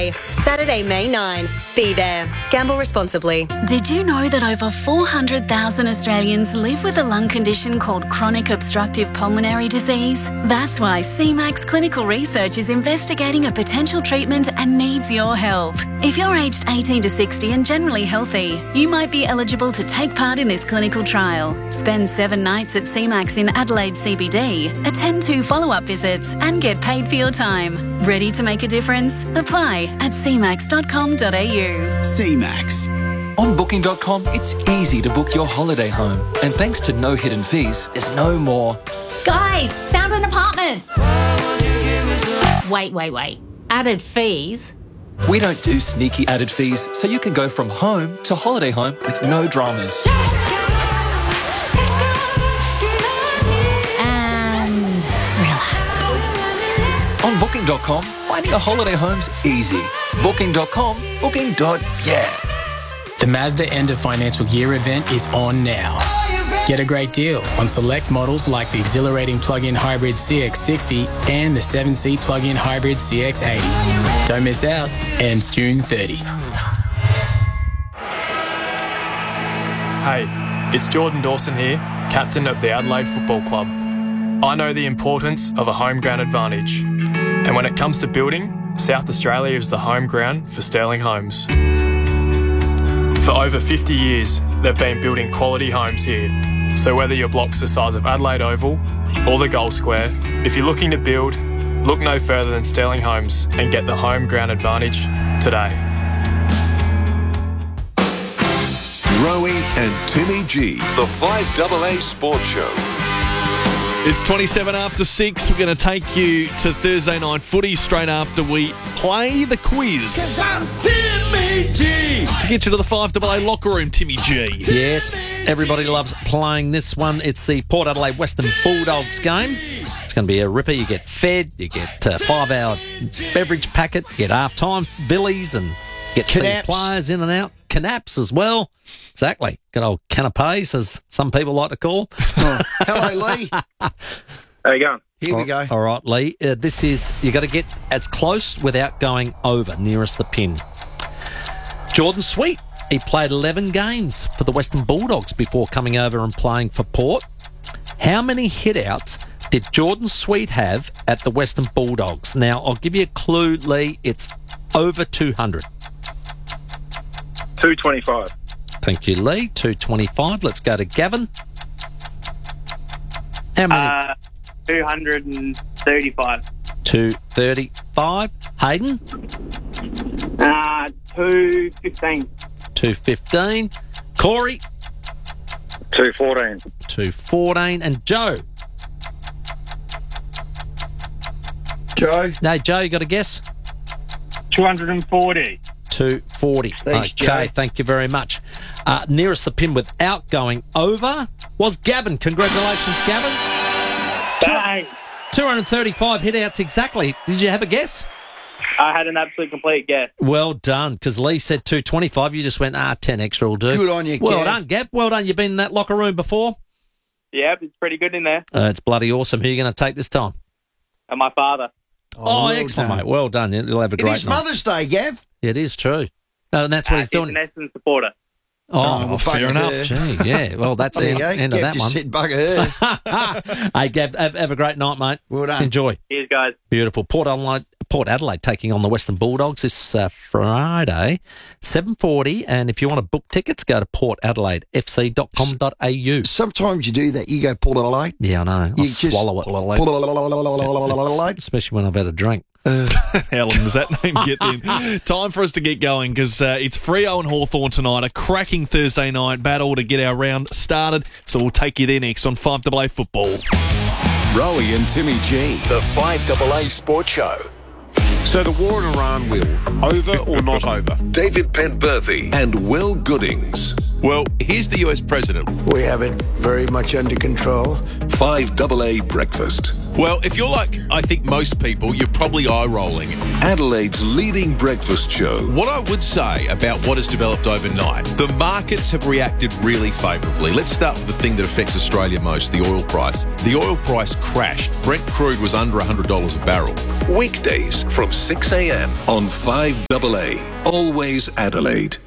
Day, Saturday, May 9. Be there. Gamble responsibly. Did you know that over 400,000 Australians live with a lung condition called chronic obstructive pulmonary disease? That's why CMAX Clinical Research is investigating a potential treatment and needs your help. If you're aged 18 to 60 and generally healthy, you might be eligible to take part in this clinical trial. Spend 7 nights at CMAX in Adelaide CBD, attend 2 follow-up visits and get paid for your time. Ready to make a difference? Apply at cmax.com.au. CMAX. On Booking.com, it's easy to book your holiday home. And thanks to no hidden fees, there's no more. Guys, found an apartment. Wait. Added fees? We don't do sneaky added fees, so you can go from home to holiday home with no dramas. And relax. On Booking.com, finding a holiday home's easy. Booking.com, booking.yeah. The Mazda end of financial year event is on now. Get a great deal on select models like the exhilarating plug-in hybrid CX-60 and the 7-seat plug-in hybrid CX-80. Don't miss out. Ends June 30. Hey, it's Jordan Dawson here, captain of the Adelaide Football Club. I know the importance of a home ground advantage. And when it comes to building, South Australia is the home ground for Sterling Homes. For over 50 years, they've been building quality homes here. So whether your block's the size of Adelaide Oval or the Gold Square, if you're looking to build, look no further than Sterling Homes and get the home ground advantage today. Rowie and Timmy G, the 5AA Sports Show. It's 27 after 6. We're going to take you to Thursday night footy straight after we play the quiz. 'Cause I'm Timmy G. To get you to the 5AA locker room, Timmy G. Yes, everybody loves playing this one. It's the Port Adelaide Western Bulldogs game. It's going to be a ripper. You get fed, you get a 5-hour beverage packet, you get half-time billies and get some players in and out. Canaps as well. Exactly. Good old canapes, as some people like to call. Oh, hello, Lee. How you going? Here we go. All right, Lee. This is, you got to get as close without going over, nearest the pin. Jordan Sweet, he played 11 games for the Western Bulldogs before coming over and playing for Port. How many hitouts did Jordan Sweet have at the Western Bulldogs? Now, I'll give you a clue, Lee. It's over 200. 225. Thank you, Lee. 225. Let's go to Gavin. How many? 235. 235. Hayden? 215. 215. Corey? 214. 214. And Joe? Joe? No, Joe, you got a guess? 240. 240. Thanks, okay, Joe. thank you very much. Nearest the pin without going over was Gavin. Congratulations, Gavin. Bang. 235 hitouts exactly. Did you have a guess? I had an absolute complete guess. Well done, because Lee said 225. You just went, 10 extra will do. Good on you, Well Gav. done, Gav. Well done. You've been in that locker room before? Yeah, it's pretty good in there. It's bloody awesome. Who are you going to take this time? And my father. Oh, excellent, done. mate. Well done. You'll have a It great is night. Mother's Day, Gav. It is true. And that's what he's doing. He's an Essendon supporter. well, fair bugger enough. her. Gee, yeah. Well, that's There the you go. end of Gav that just one. said bugger her. Hey, Gav, have a great night, mate. Well done. Enjoy. Cheers, guys. Beautiful. Port Adelaide taking on the Western Bulldogs this Friday, 7:40. And if you want to book tickets, go to portadelaidefc.com.au. Sometimes you do that. You go pull it away. Yeah, I know. I'll You just swallow it. pull it. Especially when I've had a drink. How long does that name get in? Time for us to get going because it's Freo and Hawthorn tonight. A cracking Thursday night battle to get our round started. So we'll take you there next on 5AA Football. Rowie and Timmy G, the 5AA Sports Show. So the war in Iran, Will, over or not over? David Penberthy and Will Goodings. Well, here's the US president. We have it very much under control. 5AA Breakfast Well, if you're like, I think most people, you're probably eye-rolling. Adelaide's leading breakfast show. What I would say about what has developed overnight, the markets have reacted really favourably. Let's start with the thing that affects Australia most, the oil price. The oil price crashed. Brent crude was under $100 a barrel. Weekdays from 6 a.m. on 5AA. Always Adelaide.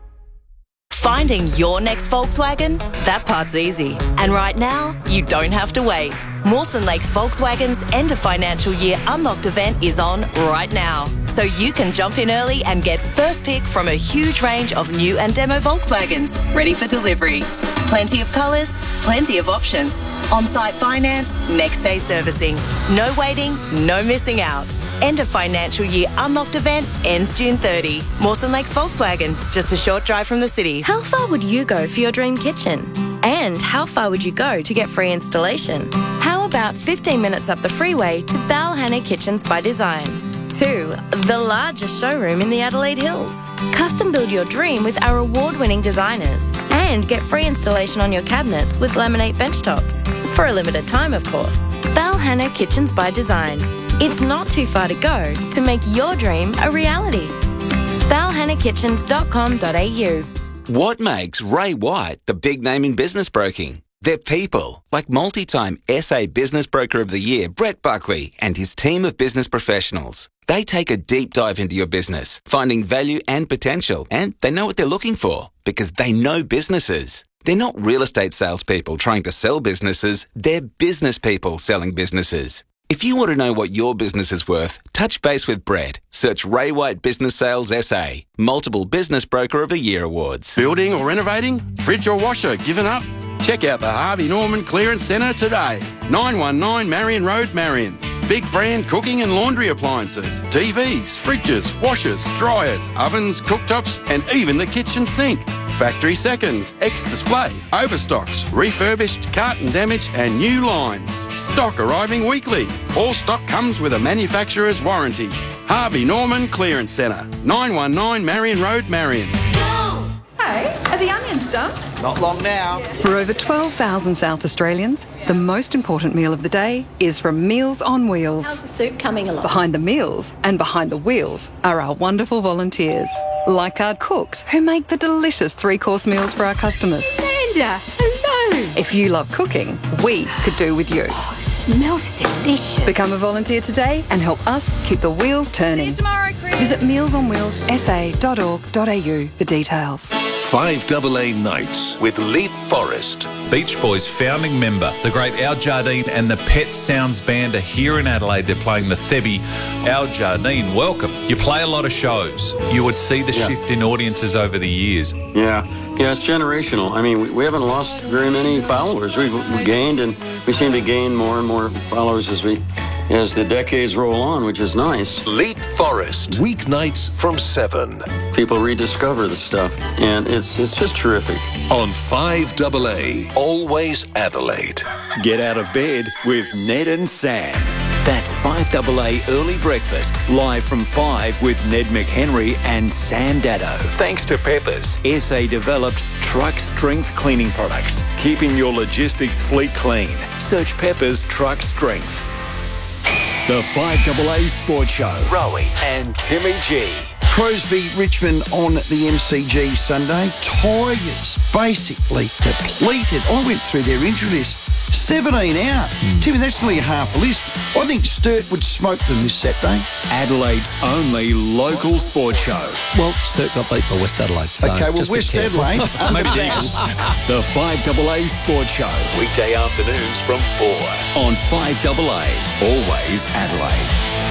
Finding your next Volkswagen? That part's easy. And right now, you don't have to wait. Mawson Lakes Volkswagen's end of financial year unlocked event is on right now. So you can jump in early and get first pick from a huge range of new and demo Volkswagens ready for delivery. Plenty of colours, plenty of options. On-site finance, next day servicing. No waiting, no missing out. End of financial year unlocked event ends June 30. Mawson Lakes Volkswagen, just a short drive from the city. How far would you go for your dream kitchen? And how far would you go to get free installation? How about 15 minutes up the freeway to Balhanna Kitchens by Design? 2. The largest showroom in the Adelaide Hills. Custom build your dream with our award-winning designers and get free installation on your cabinets with laminate benchtops. For a limited time, of course. Balhanna Kitchens by Design. It's not too far to go to make your dream a reality. balhannakitchens.com.au. What makes Ray White the big name in business broking? They're people like multi-time SA Business Broker of the Year, Brett Buckley, and his team of business professionals. They take a deep dive into your business, finding value and potential, and they know what they're looking for because they know businesses. They're not real estate salespeople trying to sell businesses, they're business people selling businesses. If you want to know what your business is worth, touch base with Brett. Search Ray White Business Sales SA. Multiple Business Broker of the Year awards. Building or renovating? Fridge or washer? Given up? Check out the Harvey Norman Clearance Centre today. 919 Marion Road, Marion. Big brand cooking and laundry appliances. TVs, fridges, washers, dryers, ovens, cooktops, and even the kitchen sink. Factory seconds, ex-display, overstocks, refurbished, carton damage, and new lines. Stock arriving weekly. All stock comes with a manufacturer's warranty. Harvey Norman Clearance Centre. 919 Marion Road, Marion. Hey, are the onions done? Not long now. For over 12,000 South Australians, the most important meal of the day is from Meals on Wheels. How's the soup coming along? Behind the meals and behind the wheels are our wonderful volunteers, like our cooks who make the delicious three-course meals for our customers. Linda, hello. If you love cooking, we could do with you. Oh, it smells delicious. Become a volunteer today and help us keep the wheels turning. See you tomorrow, Chris. Visit mealsonwheelsa.org.au for details. 5AA Nights with Leap Forest. Beach Boys founding member, the great Al Jardine and the Pet Sounds Band are here in Adelaide. They're playing the Thebby. Al Jardine, welcome. You play a lot of shows. You would see the shift in audiences over the years. Yeah, it's generational. I mean, we haven't lost very many followers. We gained, and we seem to gain more and more followers as the decades roll on, which is nice. Leap Forest, weeknights from 7. People rediscover the stuff, and it's just terrific. On 5AA, Always Adelaide. Get out of bed with Ned and Sam. That's 5AA Early Breakfast, live from 5 with Ned McHenry and Sam Dado. Thanks to Peppers, SA-developed truck strength cleaning products, keeping your logistics fleet clean. Search Peppers Truck Strength. The 5AA Sports Show. Rowie and Timmy G. Crows v Richmond on the MCG Sunday. Tigers basically depleted. I went through their injury list. 17 out. Timmy, that's nearly half a list. I think Sturt would smoke them this Saturday. Adelaide's only local sports show. Well, Sturt got beat by West Adelaide. So okay, well, West Adelaide. Maybe the Eagles. The 5AA Sports Show. Weekday afternoons from 4. On 5AA. Always Adelaide.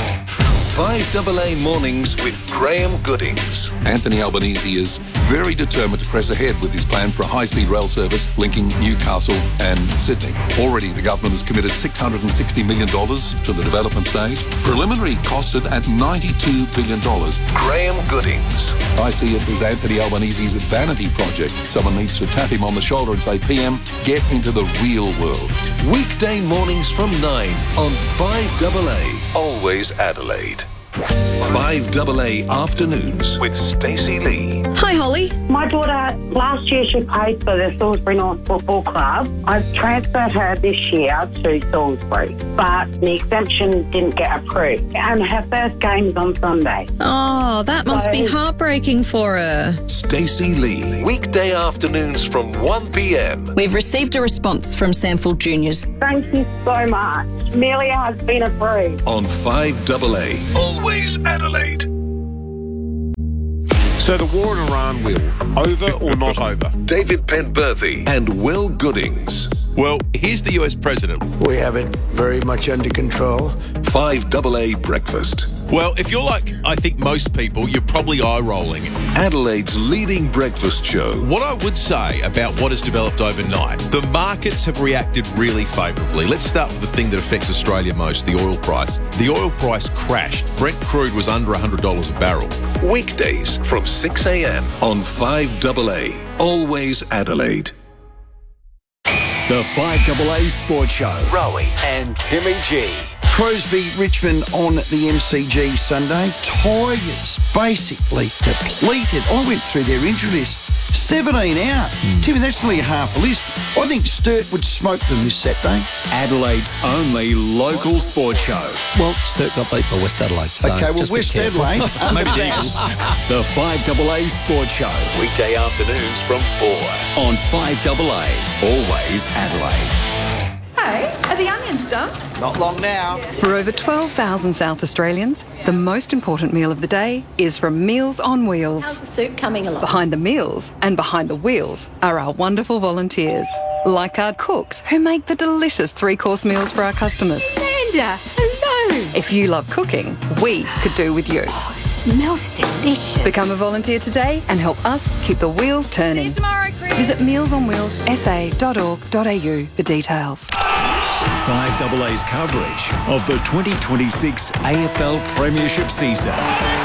5AA Mornings with Graham Goodings. Anthony Albanese is very determined to press ahead with his plan for a high-speed rail service linking Newcastle and Sydney. Already, the government has committed $660 million to the development stage. Preliminary costed at $92 billion. Graham Goodings. I see it as Anthony Albanese's vanity project. Someone needs to tap him on the shoulder and say, PM, get into the real world. Weekday mornings from 9 on 5AA. Always Adelaide. 5AA Afternoons with Stacey Lee. Hi, Holly. My daughter, last year she played for the Salisbury North Football Club. I've transferred her this year to Salisbury, but the exemption didn't get approved. And her first game is on Sunday. Oh, that must be heartbreaking for her. Stacey Lee, weekday afternoons from 1 p.m. We've received a response from Sandfield Juniors. Thank you so much. Amelia has been approved. On 5AA, always Adelaide. So the war in Iran, Will, over or not over? David Penberthy and Will Goodings. Well, here's the US president. We have it very much under control. 5AA breakfast. Well, if you're like, I think most people, you're probably eye-rolling. Adelaide's leading breakfast show. What I would say about what has developed overnight, the markets have reacted really favourably. Let's start with the thing that affects Australia most, the oil price. The oil price crashed. Brent crude was under $100 a barrel. Weekdays from 6 a.m. on 5AA, always Adelaide. The 5AA Sports Show. Rowie and Timmy G. Crows v Richmond on the MCG Sunday. Tigers basically depleted. I went through their injury list. 17 out. Timmy, that's nearly half a list. I think Sturt would smoke them this Saturday. Adelaide's only local sports show. Well, Sturt got beat by West Adelaide. So okay, well, just be West careful. Adelaide. Maybe the Eagles. The 5AA Sports Show. Weekday afternoons from 4. On 5AA, always Adelaide. Hey, are the onions done? Not long now. For over 12,000 South Australians, the most important meal of the day is from Meals on Wheels. How's the soup coming along? Behind the meals and behind the wheels are our wonderful volunteers, like our cooks who make the delicious three-course meals for our customers. Sandra, hello. If you love cooking, we could do with you. Oh, it smells delicious. Become a volunteer today and help us keep the wheels turning. See you tomorrow, Chris. Visit mealsonwheelsa.org.au for details. 5AA's coverage of the 2026 AFL Premiership season.